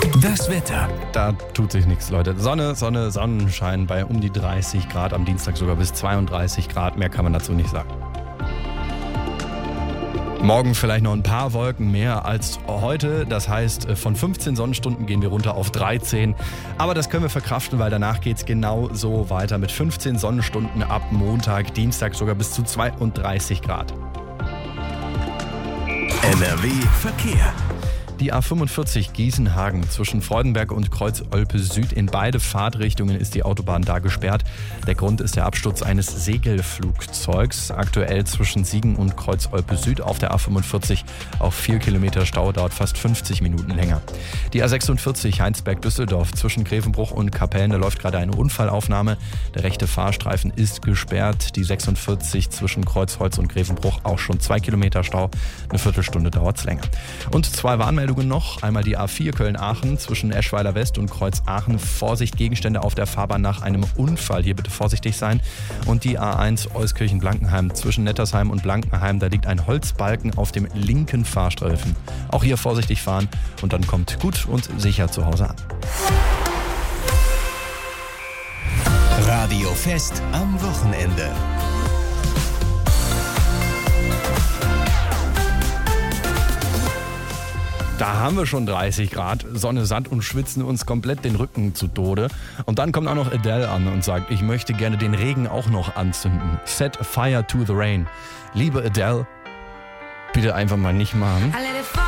Das Wetter. Da tut sich nichts, Leute. Sonne, Sonnenschein bei um die 30 Grad, am Dienstag sogar bis 32 Grad. Mehr kann man dazu nicht sagen. Morgen vielleicht noch ein paar Wolken mehr als heute. Das heißt, von 15 Sonnenstunden gehen wir runter auf 13. Aber das können wir verkraften, weil danach geht es genau so weiter mit 15 Sonnenstunden ab Montag, Dienstag sogar bis zu 32 Grad. NRW Verkehr. Die A45 Gießen-Hagen zwischen Freudenberg und Kreuz-Olpe Süd. In beide Fahrtrichtungen ist die Autobahn da gesperrt. Der Grund ist der Absturz eines Segelflugzeugs. Aktuell zwischen Siegen und Kreuz-Olpe Süd auf der A45 auch 4 Kilometer Stau, dauert fast 50 Minuten länger. Die A46 Heinsberg-Düsseldorf zwischen Grevenbruch und Kapellen, da läuft gerade eine Unfallaufnahme. Der rechte Fahrstreifen ist gesperrt. Die 46 zwischen Kreuzholz und Grevenbruch auch schon 2 Kilometer Stau. Eine Viertelstunde dauert es länger. Und 2 Warnmeldungen noch. Einmal die A4 Köln-Aachen zwischen Eschweiler West und Kreuz Aachen. Vorsicht, Gegenstände auf der Fahrbahn nach einem Unfall. Hier bitte vorsichtig sein. Und die A1 Euskirchen-Blankenheim zwischen Nettersheim und Blankenheim. Da liegt ein Holzbalken auf dem linken Fahrstreifen. Auch hier vorsichtig fahren und dann kommt gut und sicher zu Hause an. Radio Fest am Wochenende. Da haben wir schon 30 Grad, Sonne, Sand und schwitzen uns komplett den Rücken zu Tode. Und dann kommt auch noch Adele an und sagt, ich möchte gerne den Regen auch noch anzünden. Set fire to the rain. Liebe Adele, bitte einfach mal nicht machen.